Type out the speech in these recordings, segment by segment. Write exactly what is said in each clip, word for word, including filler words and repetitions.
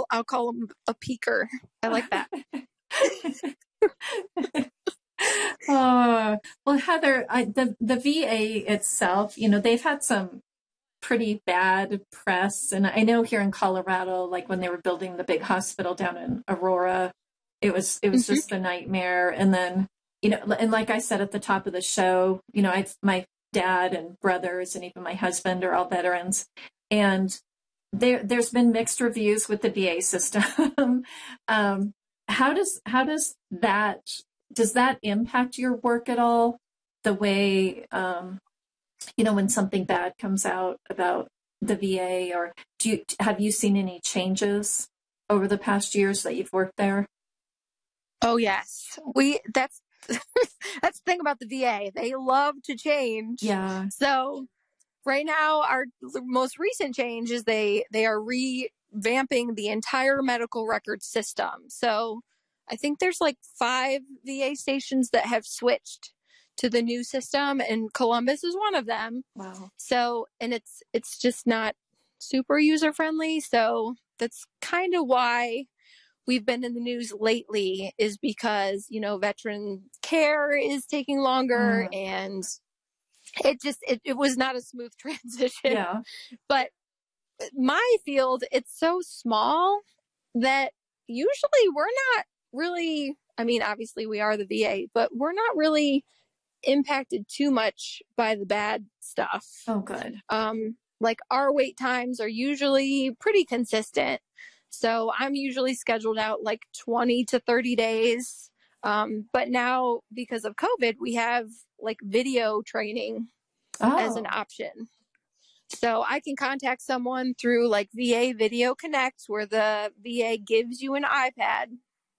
I'll call him a peeker. I like that. Oh, well, Heather, I, the, the V A itself, you know, they've had some pretty bad press. And I know here in Colorado, like when they were building the big hospital down in Aurora, it was, it was mm-hmm. just a nightmare. And then, you know, and like I said at the top of the show, you know, I, my dad and brothers and even my husband are all veterans. And there, there's been mixed reviews with the V A system. um, how does, how does that, does that impact your work at all? The way, um, you know, when something bad comes out about the V A, or do you, have you seen any changes over the past years that you've worked there? Oh, yes. We, that's, that's the thing about the V A. They love to change. Yeah. So right now, our most recent change is they, they are revamping the entire medical record system. So I think there's like five V A stations that have switched to the new system, and Columbus is one of them. Wow. So, and it's, it's just not super user friendly. So that's kind of why we've been in the news lately, is because, you know, veteran care is taking longer mm. and it just, it, it was not a smooth transition. Yeah. But my field, it's so small that usually we're not really, I mean, obviously we are the V A, but we're not really impacted too much by the bad stuff. Oh, good. Um, like our wait times are usually pretty consistent. So I'm usually scheduled out like twenty to thirty days. Um, but now because of COVID, we have like video training oh. as an option. So I can contact someone through like V A Video Connect, where the V A gives you an iPad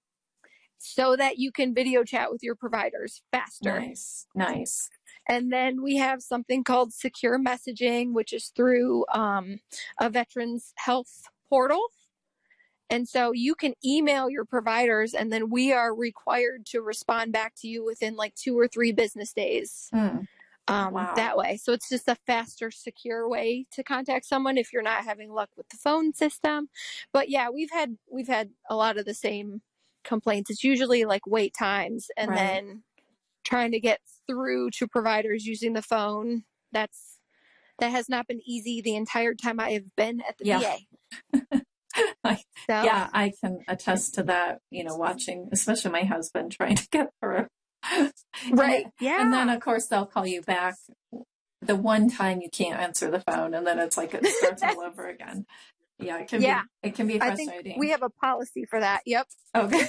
so that you can video chat with your providers faster. Nice, nice. And then we have something called secure messaging, which is through um, a veterans health portal. And so you can email your providers, and then we are required to respond back to you within like two or three business days. Mm. Um, Wow. That way. So it's just a faster, secure way to contact someone if you're not having luck with the phone system. But yeah, we've had, we've had a lot of the same complaints. It's usually like wait times and right. then trying to get through to providers using the phone. That's, that has not been easy the entire time I have been at the yeah. V A. I, so, yeah, I can attest to that, you know, watching, especially my husband trying to get through. Right. And, yeah. And then of course they'll call you back the one time you can't answer the phone, and then it's like it starts all over again. Yeah, it can yeah. be, it can be frustrating. I think we have a policy for that. Yep. Okay.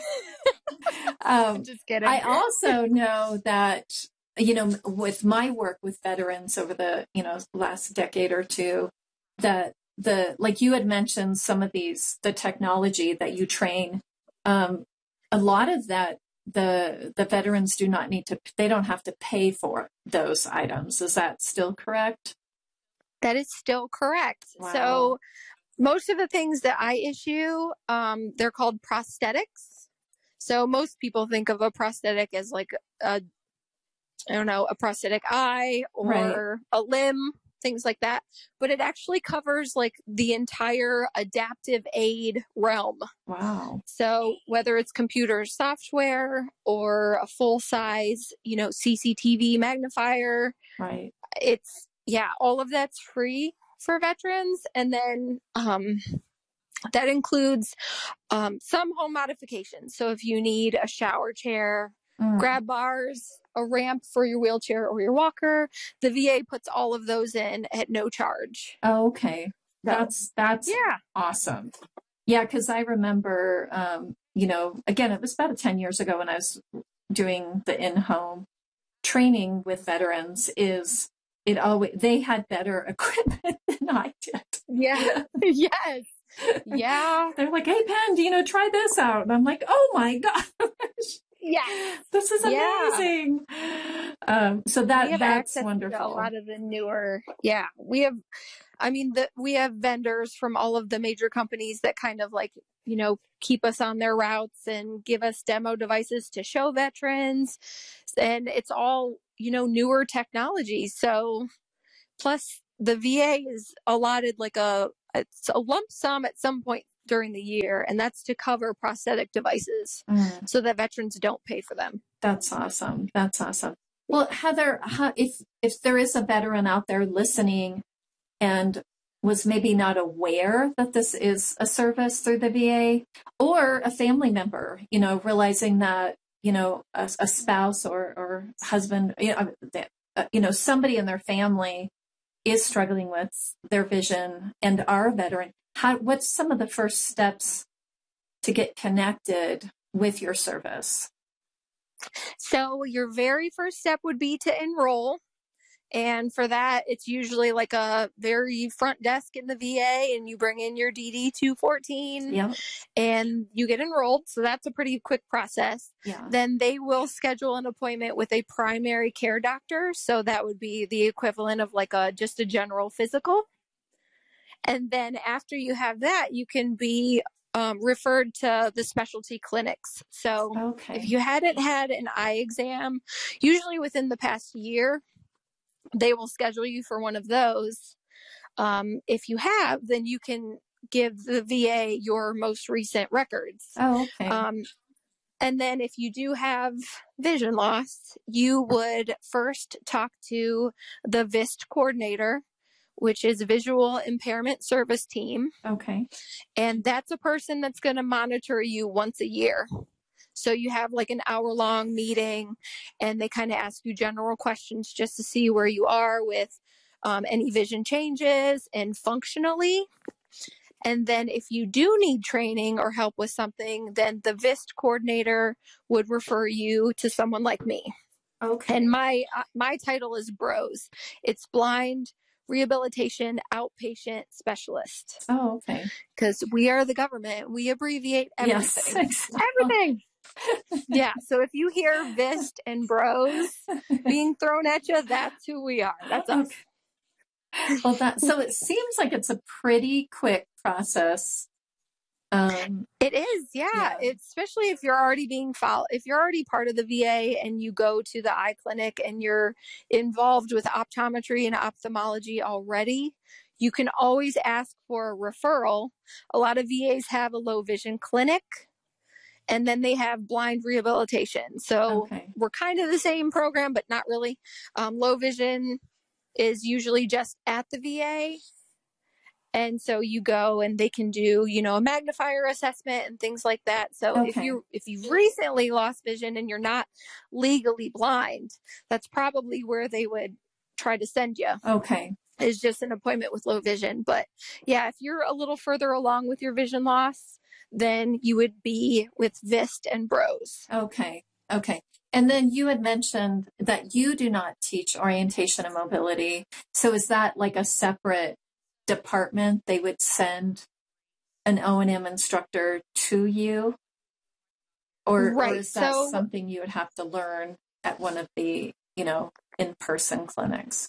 um, Just kidding. I also know that, you know, with my work with veterans over the, you know, last decade or two, that the, like you had mentioned, some of these, the technology that you train, um, a lot of that, the, the veterans do not need to, they don't have to pay for those items. Is that still correct? That is still correct. Wow. So most of the things that I issue, um, they're called prosthetics. So most people think of a prosthetic as like a, I don't know, a prosthetic eye or right. a limb, things like that. But it actually covers like the entire adaptive aid realm. Wow. So whether it's computer software or a full size, you know, C C T V magnifier, right. It's, yeah, all of that's free for veterans. And then, um, that includes, um, some home modifications. So if you need a shower chair, mm. grab bars, a ramp for your wheelchair or your walker, the V A puts all of those in at no charge. Oh, okay. That's, that's yeah. awesome. Yeah. Cause I remember, um, you know, again, it was about ten years ago when I was doing the in-home training with veterans, is it always, they had better equipment than I did. Yeah. Yes. Yeah. They're like, hey, Pen, you know, try this out. And I'm like, oh my gosh. Yeah. This is amazing. Yeah. Um, so that, that's wonderful. A lot of the newer, yeah, we have, I mean, the, we have vendors from all of the major companies that kind of like, you know, keep us on their routes and give us demo devices to show veterans. And it's all, you know, newer technology. So plus the V A is allotted like a, it's a lump sum at some point during the year, and that's to cover prosthetic devices Mm. so that veterans don't pay for them. That's awesome. That's awesome. Well, Heather, how, if if there is a veteran out there listening and was maybe not aware that this is a service through the V A, or a family member, you know, realizing that, you know, a, a spouse or, or husband, you know, that, uh, you know, somebody in their family is struggling with their vision and are a veteran, how, what's some of the first steps to get connected with your service? So your very first step would be to enroll. And for that, it's usually like a very front desk in the V A, and you bring in your D D two fourteen Yeah. and you get enrolled. So that's a pretty quick process. Yeah. Then they will schedule an appointment with a primary care doctor. So that would be the equivalent of like a, just a general physical. And then after you have that, you can be um, referred to the specialty clinics. So Okay. if you hadn't had an eye exam, usually within the past year, they will schedule you for one of those. Um, if you have, then you can give the V A your most recent records. Oh, okay. Um, and then if you do have vision loss, you would first talk to the VIST coordinator, which is Visual Impairment Service Team. Okay. And that's a person that's going to monitor you once a year. So you have like an hour long meeting, and they kind of ask you general questions just to see where you are with um, any vision changes and functionally. And then if you do need training or help with something, then the VIST coordinator would refer you to someone like me. Okay. And my, uh, my title is BROS. It's Blind Rehabilitation Outpatient Specialist. Oh, okay. Because we are the government. We abbreviate everything. Yes, exactly. Everything. Yeah. So if you hear VIST and BROS being thrown at you, that's who we are. That's us. Okay. Well, that, so it seems like it's a pretty quick process. Um, It is, yeah. Yeah. It's, especially if you're already being followed, if you're already part of the V A and you go to the eye clinic and you're involved with optometry and ophthalmology already, you can always ask for a referral. A lot of V As have a low vision clinic, and then they have blind rehabilitation. So Okay. we're kind of the same program, but not really. Um, low vision is usually just at the V A. And so you go and they can do, you know, a magnifier assessment and things like that. So if Okay. you if you've recently lost vision and you're not legally blind, that's probably where they would try to send you. Okay. Is just an appointment with low vision. But yeah, if you're a little further along with your vision loss, then you would be with VIST and BROS. Okay. Okay. And then you had mentioned that you do not teach orientation and mobility. So is that like a separate department? They would send an O and M instructor to you? Or, Right. or is that So- something you would have to learn at one of the, you know, in-person clinics?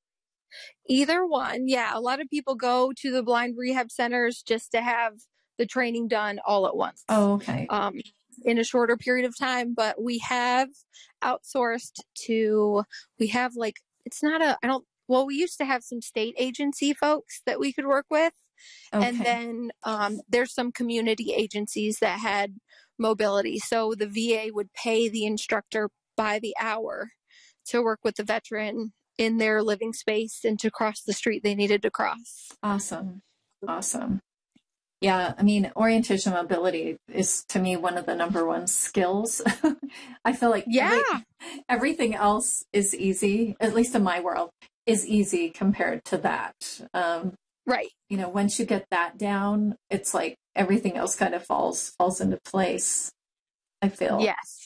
Either one. Yeah. A lot of people go to the blind rehab centers just to have the training done all at once. Oh, okay. Um, in a shorter period of time, but we have outsourced to, we have like, it's not a, I don't, well, we used to have some state agency folks that we could work with. Okay. And then um, there's some community agencies that had mobility. So the V A would pay the instructor by the hour to work with the veteran in their living space and to cross the street they needed to cross. Awesome. Awesome. Yeah, I mean, orientation mobility is to me one of the number one skills. I feel like Yeah. every, everything else is easy, at least in my world, is easy compared to that. Um, Right. you know, once you get that down, it's like everything else kind of falls falls into place, I feel. Yes.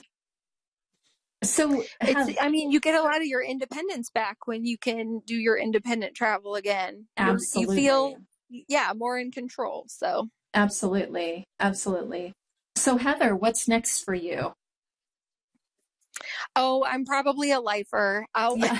So, have, It's, I mean, you get a lot of your independence back when you can do your independent travel again. You're- absolutely. You feel, yeah, more in control. So, Absolutely. Absolutely. So, Heather, what's next for you? oh, I'm probably a lifer. I'll, Yeah.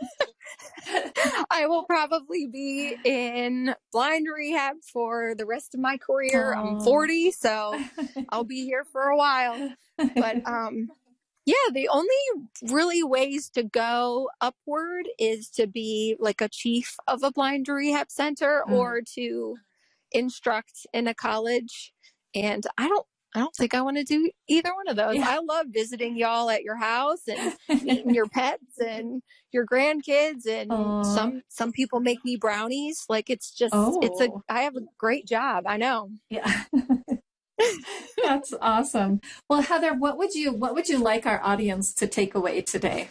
I will probably be in blind rehab for the rest of my career. I'm Oh. forty, so I'll be here for a while. But um, yeah, the only really ways to go upward is to be like a chief of a blind rehab center Mm. or to instruct in a college, and I don't I don't think I want to do either one of those. Yeah. I love visiting y'all at your house and meeting your pets and your grandkids, and Aw. some some people make me brownies. Like, it's just Oh. it's a I have a great job. I know. Yeah. That's awesome. Well, Heather, what would you what would you like our audience to take away today?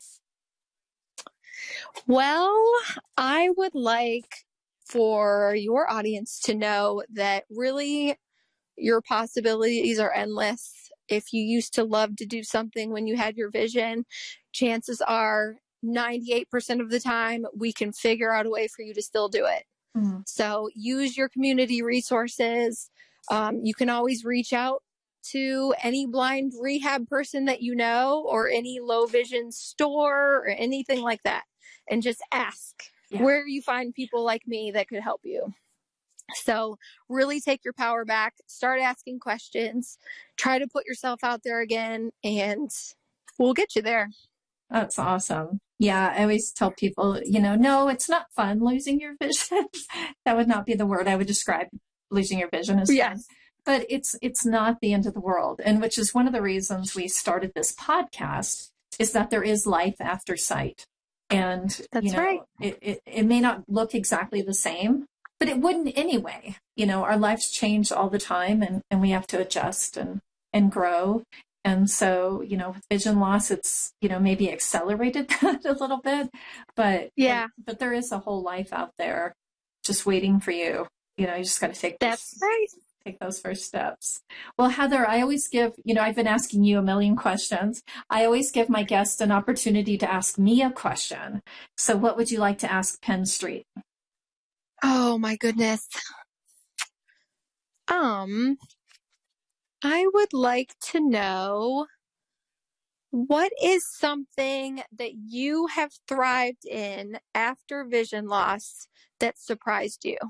Well, I would like for your audience to know that really your possibilities are endless. If you used to love to do something when you had your vision, chances are ninety-eight percent of the time we can figure out a way for you to still do it. Mm. So use your community resources. Um, you can always reach out to any blind rehab person that you know, or any low vision store or anything like that, and just ask Yeah. where you find people like me that could help you. So really take your power back, start asking questions, try to put yourself out there again, and we'll get you there. That's awesome. Yeah, I always tell people, you know, no, it's not fun losing your vision. That would not be the word I would describe losing your vision as. Yes. Fun. But it's it's not the end of the world. And which is one of the reasons we started this podcast, is that there is life after sight. And That's you know, right. it, it, it may not look exactly the same, but it wouldn't anyway. You know, our lives change all the time, and, and we have to adjust and, and grow. And so, you know, with vision loss, it's, you know, maybe accelerated that a little bit, but yeah, but, but there is a whole life out there just waiting for you. You know, you just got to take that's those, right. take those first steps. Well, Heather, I always give, you know, I've been asking you a million questions. I always give my guests an opportunity to ask me a question. So what would you like to ask Penn Street? Oh my goodness. Um, I would like to know, what is something that you have thrived in after vision loss that surprised you?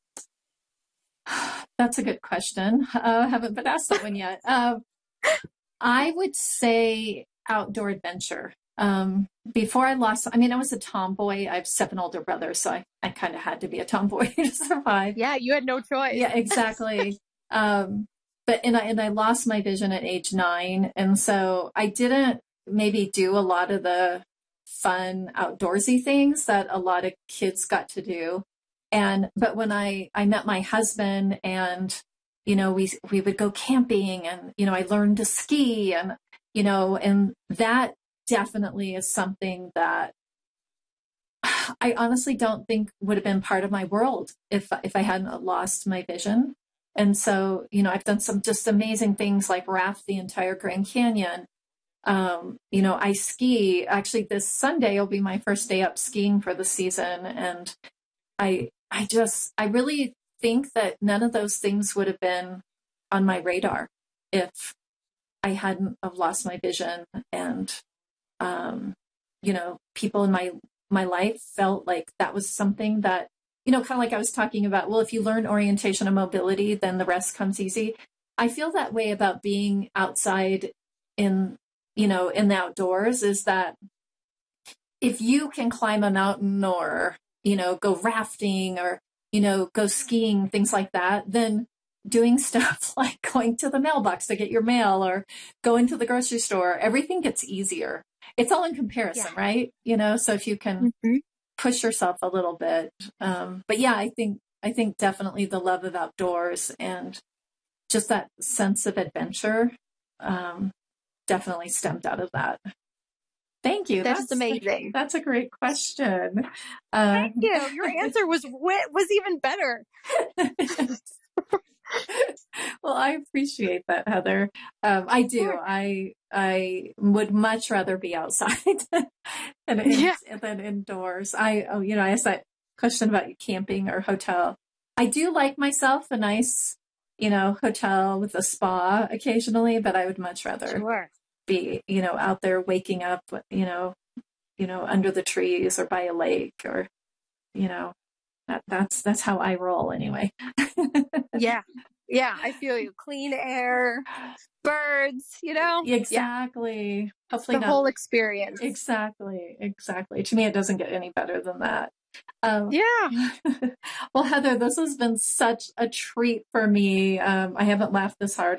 That's a good question. Uh, I haven't been asked that one yet. Uh, I would say outdoor adventure. Um, before I lost, I mean, I was a tomboy. I have seven older brothers, so I, I kind of had to be a tomboy to survive. Yeah, you had no choice. Yeah, exactly. um, but and I and I lost my vision at age nine, and so I didn't maybe do a lot of the fun outdoorsy things that a lot of kids got to do. And but when I I met my husband, and you know we we would go camping, and you know I learned to ski, and you know and that definitely is something that I honestly don't think would have been part of my world if if I hadn't lost my vision. And so, you know, I've done some just amazing things like raft the entire Grand Canyon. Um, you know, I ski. Actually, this Sunday will be my first day up skiing for the season. And I I just, I really think that none of those things would have been on my radar if I hadn't have lost my vision. And, um, you know, people in my my life felt like that was something that, you know, kind of like I was talking about, well, if you learn orientation and mobility, then the rest comes easy. I feel that way about being outside in, you know, in the outdoors, is that if you can climb a mountain, or, you know, go rafting, or, you know, go skiing, things like that, then doing stuff like going to the mailbox to get your mail, or going to the grocery store, everything gets easier. It's all in comparison, yeah. Right? You know, so if you can mm-hmm. push yourself a little bit. Um, but yeah, I think, I think definitely the love of outdoors and just that sense of adventure um, definitely stemmed out of that. Thank you. That's, that's amazing. A, that's a great question. Um, Thank you. Your answer was was even better. Well, I appreciate that, Heather. Um, I do. I I would much rather be outside than, in, yeah. than indoors. I, oh, you know, I asked that question about camping or hotel. I do like myself a nice, you know, hotel with a spa occasionally, but I would much rather sure. be, you know, out there waking up, you know, you know, under the trees or by a lake, or, you know, that, that's that's how I roll anyway. Yeah. Yeah, I feel you. Clean air, birds, you know? Exactly. Yeah. Hopefully the not. whole experience. Exactly. Exactly. To me, it doesn't get any better than that. Um, Yeah. well, Heather, this has been such a treat for me. Um, I haven't laughed this hard